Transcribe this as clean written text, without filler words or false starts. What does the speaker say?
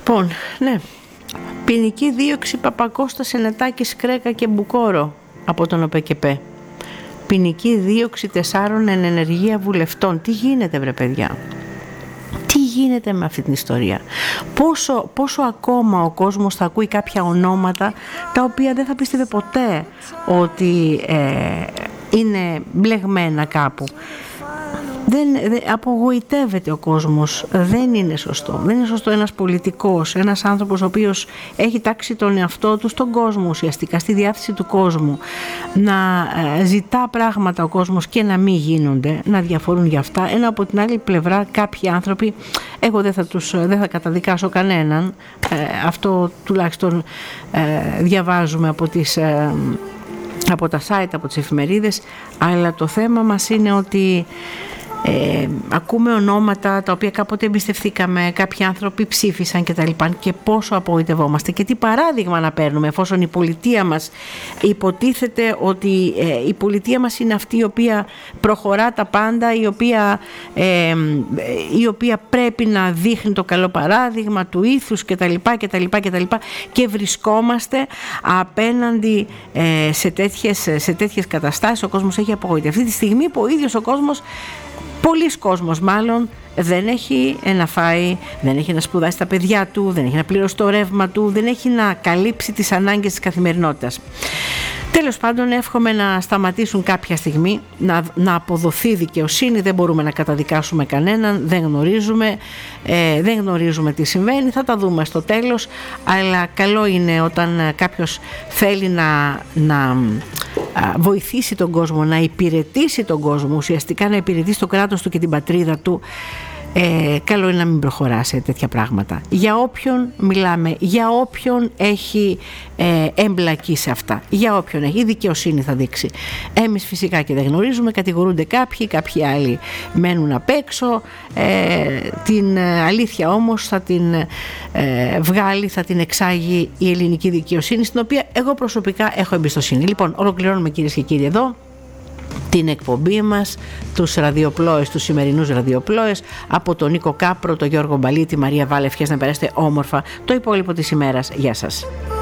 Λοιπόν, ναι. Ποινική δίωξη Παπακώστα, Σενετάκης, Κρέκα και Μπουκόρο από τον ΟΠΕΚΕΠΕ. Ποινική δίωξη 4 εν ενεργεία βουλευτών. Τι γίνεται, βρε παιδιά? Τι γίνεται με αυτή την ιστορία? Πόσο ακόμα ο κόσμος θα ακούει κάποια ονόματα τα οποία δεν θα πίστευε ποτέ ότι είναι μπλεγμένα κάπου. Απογοητεύεται ο κόσμος. Δεν είναι σωστό. Δεν είναι σωστό ένας πολιτικός, ένας άνθρωπος ο οποίος έχει τάξει τον εαυτό του στον κόσμο, ουσιαστικά στη διάθεση του κόσμου, να ζητά πράγματα ο κόσμος και να μην γίνονται, να διαφορούν για αυτά, ενώ από την άλλη πλευρά κάποιοι άνθρωποι, εγώ δεν θα καταδικάσω κανέναν, αυτό τουλάχιστον διαβάζουμε από τα site, από τις εφημερίδες, αλλά το θέμα μας είναι ότι ακούμε ονόματα τα οποία κάποτε εμπιστευθήκαμε, κάποιοι άνθρωποι ψήφισαν και τα λοιπά, και πόσο απογοητευόμαστε και τι παράδειγμα να παίρνουμε, εφόσον η πολιτεία μας υποτίθεται ότι η πολιτεία μας είναι αυτή η οποία προχωρά τα πάντα, η οποία πρέπει να δείχνει το καλό παράδειγμα του ήθους και τα λοιπά και βρισκόμαστε απέναντι σε τέτοιες καταστάσεις. Ο κόσμος έχει απογοητευτεί τη στιγμή που ο ίδιος ο κόσμος, πολλοί κόσμος μάλλον, δεν έχει να φάει, δεν έχει να σπουδάσει τα παιδιά του, δεν έχει να πληρώσει το ρεύμα του, δεν έχει να καλύψει τις ανάγκες της καθημερινότητας. Τέλος πάντων, εύχομαι να σταματήσουν κάποια στιγμή, να αποδοθεί δικαιοσύνη. Δεν μπορούμε να καταδικάσουμε κανέναν, δεν γνωρίζουμε τι συμβαίνει, θα τα δούμε στο τέλος, αλλά καλό είναι όταν κάποιος θέλει να βοηθήσει τον κόσμο, να υπηρετήσει τον κόσμο, ουσιαστικά να υπηρετήσει το κράτος του και την πατρίδα του, καλό είναι να μην προχωρά σε τέτοια πράγματα. Για όποιον μιλάμε, για όποιον έχει εμπλακεί σε αυτά, για όποιον έχει, η δικαιοσύνη θα δείξει. Εμείς φυσικά και δεν γνωρίζουμε, κατηγορούνται κάποιοι άλλοι μένουν απ' έξω, την αλήθεια όμως θα την βγάλει, θα την εξάγει η ελληνική δικαιοσύνη, στην οποία εγώ προσωπικά έχω εμπιστοσύνη. Λοιπόν, ολοκληρώνουμε κυρίες και κύριοι εδώ την εκπομπή μας, τους ραδιοπλόες, τους σημερινούς ραδιοπλόες, από τον Νίκο Κάπρο, τον Γιώργο Μπαλή, τη Μαρία Βάλε. Ευχές να περάσετε όμορφα το υπόλοιπο της ημέρας. Γεια σας.